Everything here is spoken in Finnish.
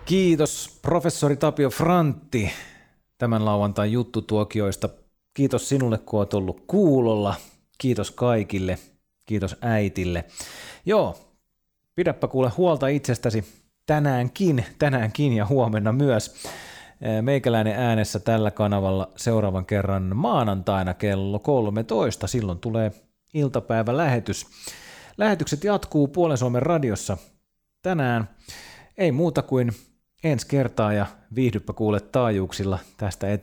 Kiitos professori Tapio Frantti tämän lauantain juttutuokioista. Kiitos sinulle, kun olet ollut kuulolla. Kiitos kaikille. Kiitos äitille. Joo, pidäpä kuule huolta itsestäsi tänäänkin ja huomenna myös. Meikäläinen äänessä tällä kanavalla seuraavan kerran maanantaina kello 13. Silloin tulee iltapäivälähetys. Lähetykset jatkuu Puolen Suomen radiossa tänään. Ei muuta kuin ensi kertaa ja viihdyppä kuule taajuuksilla tästä eteenpäin.